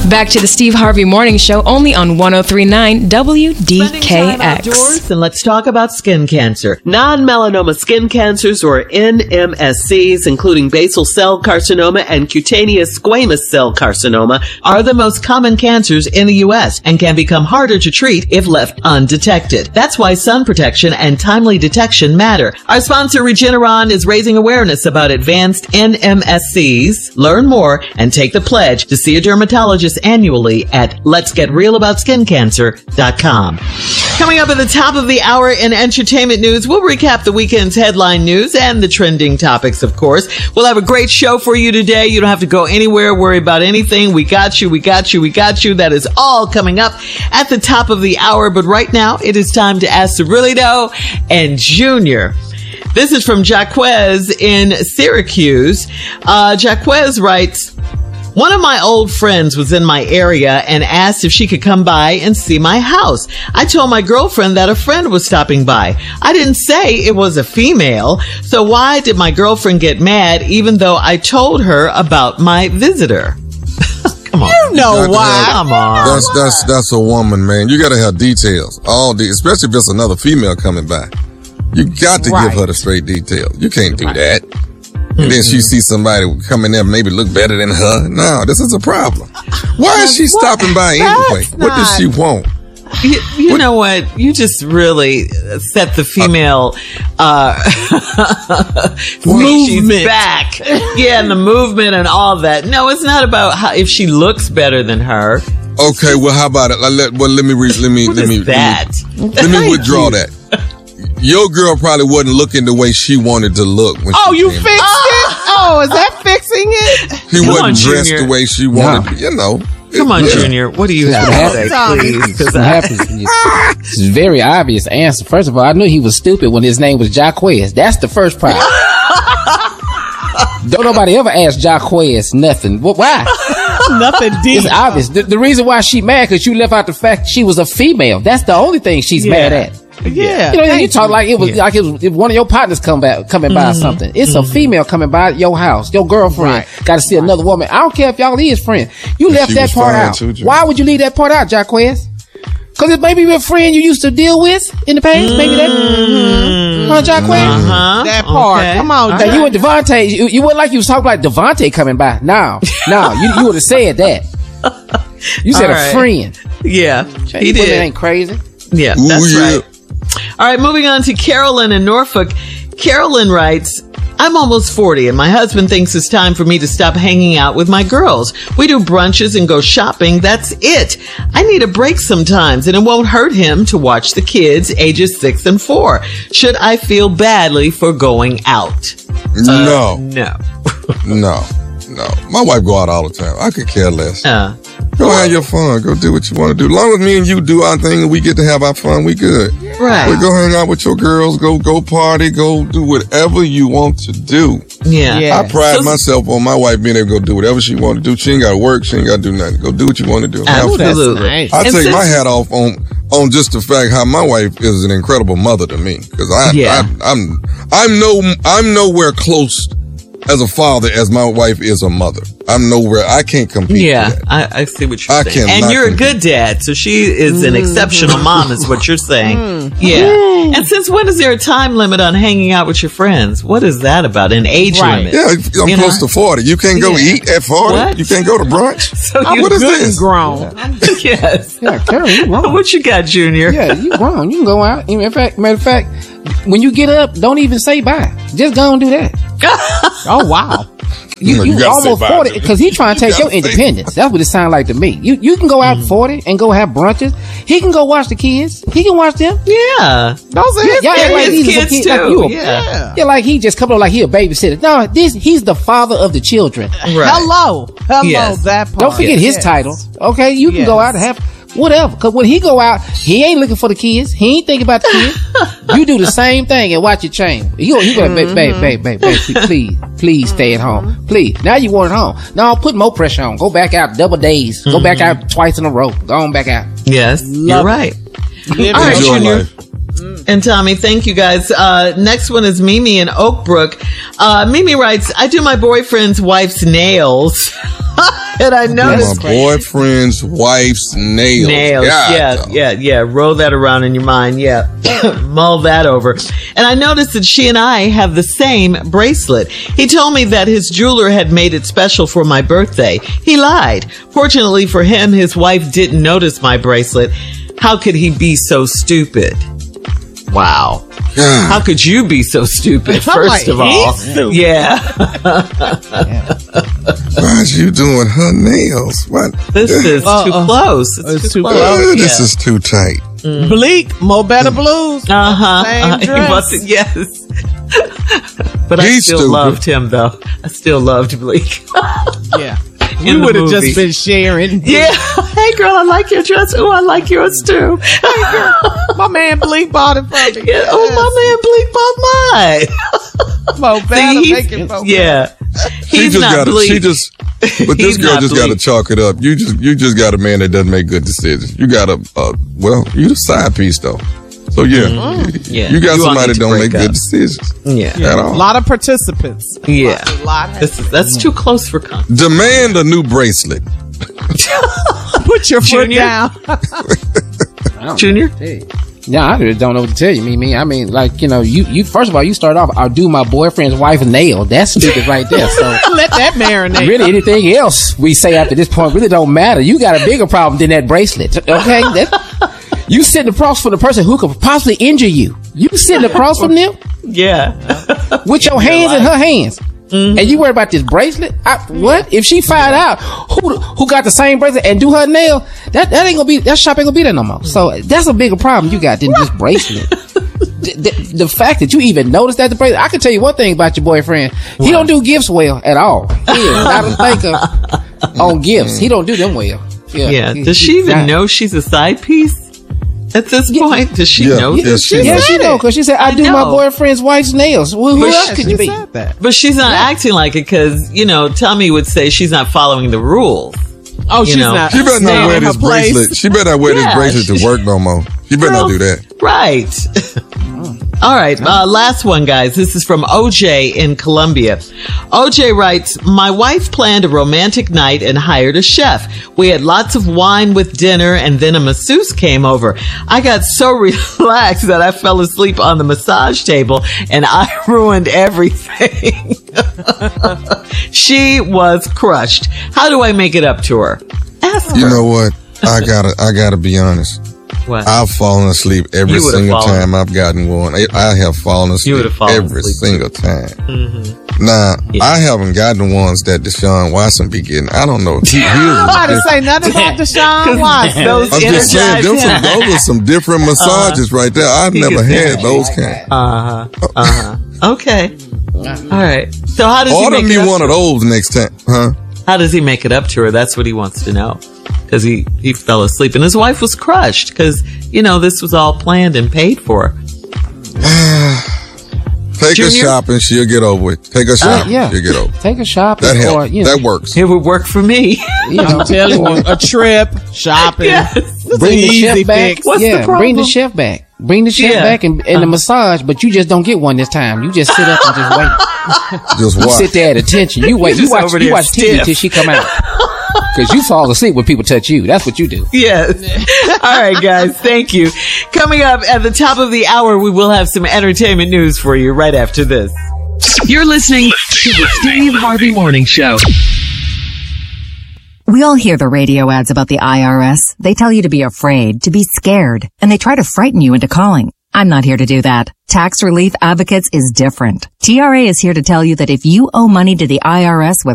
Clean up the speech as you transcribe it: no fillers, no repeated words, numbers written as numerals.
Back to the Steve Harvey Morning Show, only on 103.9 WDKX. And let's talk about skin cancer. Non-melanoma skin cancers, or NMSCs, including basal cell carcinoma and cutaneous squamous cell carcinoma, are the most common cancers in the U.S. and can become harder to treat if left undetected. That's why sun protection and timely detection matter. Our sponsor, Regeneron, is raising awareness about advanced NMSCs. Learn more and take the pledge to see a dermatologist annually at letsgetrealaboutSkinCancer.com. Coming up at the top of the hour in entertainment news, we'll recap the weekend's headline news and the trending topics, of course. We'll have a great show for you today. You don't have to go anywhere, worry about anything. We got you, we got you, we got you. That is all coming up at the top of the hour. But right now, it is time to ask Cirillo and Junior. This is from Jaquez in Syracuse. Jaquez writes, one of my old friends was in my area and asked if she could come by and see my house. I told my girlfriend that a friend was stopping by. I didn't say it was a female. So why did my girlfriend get mad even though I told her about my visitor? Come on. You know why. Come on. That's a woman, man. You got to have details. Especially if it's another female coming by. You got to give her the straight details. You can't do that. And then she sees somebody come in there maybe look better than her. No, this is a problem. Why is she stopping by anyway? What does she want? You know what? You just really set the female movement back. Yeah, and the movement and all that. No, it's not about if she looks better than her. Okay, well, how about it? Let me withdraw that. Your girl probably wasn't looking the way she wanted to look. When you fixed it? Oh, is that fixing it? He wasn't dressed the way she wanted, you know. Come on, Junior. What do you have to say, please? What happens? It's a very obvious answer. First of all, I knew he was stupid when his name was Jaquez. That's the first problem. Don't nobody ever ask Jaquez nothing. Why? Nothing deep. It's obvious. The reason why she mad because you left out the fact she was a female. That's the only thing she's mad at. Yeah. You know, you talk like it was if one of your partners coming by or something. It's a female coming by your house. Your girlfriend got to see another woman. I don't care if y'all is friends. You left that part out. Why would you leave that part out, Jaquez? Because it may be a friend you used to deal with in the past. Maybe that. Jaquez? That part. Okay. Come on. Now, you and Devontae, you wasn't like you was talking like Devontae coming by. No, you would have said that. You said a friend. Yeah, he did. It ain't crazy. Yeah, that's right. All right, moving on to Carolyn in Norfolk. Carolyn writes, I'm almost 40 and my husband thinks it's time for me to stop hanging out with my girls. We do brunches and go shopping. That's it. I need a break sometimes and it won't hurt him to watch the kids ages 6 and 4. Should I feel badly for going out? No. No. My wife go out all the time. I could care less. Go have your fun. Go do what you want to do. As long as me and you do our thing and we get to have our fun, we good. Right. We go hang out with your girls. Go party. Go do whatever you want to do. Yeah. I pride myself on my wife being able to go do whatever she want to do. She ain't got to work. She ain't got to do nothing. Go do what you want to do. Absolutely. Nice. I take my hat off on just the fact how my wife is an incredible mother to me. Because I'm nowhere close as a father as my wife is a mother. I'm nowhere. I can't compete. Yeah, I see what you're saying. And you're a good dad, so she is an exceptional mom, is what you're saying. Yeah. And since when is there a time limit on hanging out with your friends? What is that about? An age limit? Yeah, I'm close to 40. You can't go eat at 40. What? You can't go to brunch. So what is this? Grown. Yes. Yeah, Carol, you wrong. What you got, Junior? Yeah, you wrong. You can go out. Matter of fact, when you get up, don't even say bye. Just go and do that. Oh, wow. You almost 40 because he trying to take your independence. That's what it sounds like to me. You can go out 40 and go have brunches. He can go watch the kids. He can watch them. Yeah. Those are his kids too. Yeah, like he just come up like he a babysitter. No, he's the father of the children. Right. Hello, yes. that part. Don't forget his title. Okay, you can go out and have whatever. Because when he go out, he ain't looking for the kids. He ain't thinking about the kids. You do the same thing and watch your chain. You go, babe, please stay at home. Please. Now you want it home. No, put more pressure on. Go back out double days. Go back out twice in a row. Go on back out. Yes, you're right. All right, Junior and Tommy, thank you guys. Next one is Mimi in Oak Brook. Mimi writes, I do my boyfriend's wife's nails. And I noticed my boyfriend's wife's nails. Yeah. Roll that around in your mind. Yeah. Mull that over. And I noticed that she and I have the same bracelet. He told me that his jeweler had made it special for my birthday. He lied. Fortunately for him, his wife didn't notice my bracelet. How could he be so stupid? Wow. How could you be so stupid, first of all? Yeah. Why's you doing her nails? What? This is too close. It's too close. This is too tight. Bleak, Mo Better Blues. Same dress. Yes. But I still loved him, though. I still loved Bleak. Yeah. We would have just been sharing. Yeah. Hey, girl, I like your dress. Oh, I like yours, too. Hey, girl. My man Bleak bought it for me. Yeah. Oh, my man Bleak bought mine. Mo Better. Yeah. He's not Bleak. But this girl just got to chalk it up. You just got a man that doesn't make good decisions. You got you the side piece, though. So, you got somebody that don't make good decisions. Yeah. At all. A lot of participants. Yeah. That's too close for comfort. Demand a new bracelet. Put your foot down. Junior? Yeah, I really don't know what to tell you, Mimi. I mean, like, you first of all, you start off, I'll do my boyfriend's wife's nail. That's stupid right there. So let that marinate. Really, anything else we say after this point really don't matter. You got a bigger problem than that bracelet. Okay? You sitting across from the person who could possibly injure you. You sitting across from them? Yeah. With your hands in her hands. Mm-hmm. And you worry about this bracelet? What? If she find out who got the same bracelet and do her nail, that shop ain't gonna be there no more. So that's a bigger problem you got than this bracelet. The fact that you even noticed that the bracelet, I can tell you one thing about your boyfriend. He don't do gifts well at all. He is not a thinker on gifts. He don't do them well. Yeah. Does she even know she's a side piece? At this point, does she know this? Yeah, she know, because she said, I do my boyfriend's wife's nails. Well, who else could you be? But she's not acting like it because, Tommy would say she's not following the rules. Oh, she's not. She better not wear this bracelet. She better not wear this bracelet to work no more. She better not do that. Right. All right. Last one, guys. This is from OJ in Colombia. OJ writes, my wife planned a romantic night and hired a chef. We had lots of wine with dinner and then a masseuse came over. I got so relaxed that I fell asleep on the massage table and I ruined everything. She was crushed. How do I make it up to her? Ask her. You know what? I gotta be honest. What? I've fallen asleep every single time I've gotten one. I have fallen asleep every single time. Mm-hmm. Now, I haven't gotten ones that Deshaun Watson be getting. I don't know. Nobody say nothing about Deshaun Watson. I'm just saying, those are some different massages right there. I've never had those kind. Okay. All right. So how does he make it up? Order me one of those next time, huh? How does he make it up to her? That's what he wants to know. Because he fell asleep and his wife was crushed because, this was all planned and paid for. Take her shopping, she'll get over it. Take her shopping, she'll get over it. Take her shopping. That helps. That works. It would work for me. I'm telling you, a trip, shopping. Yes. Bring the chef back. What's the problem? Bring the chef back. Bring the chef back and the massage, but you just don't get one this time. You just sit up and just wait. Just watch. You sit there at attention. You wait. You watch TV till she come out. Because you fall asleep when people touch you. That's what you do. Yes. All right, guys. Thank you. Coming up at the top of the hour, we will have some entertainment news for you right after this. You're listening to the Steve Harvey Morning Show. We all hear the radio ads about the IRS. They tell you to be afraid, to be scared, and they try to frighten you into calling. I'm not here to do that. Tax Relief Advocates is different. TRA is here to tell you that if you owe money to the IRS, whether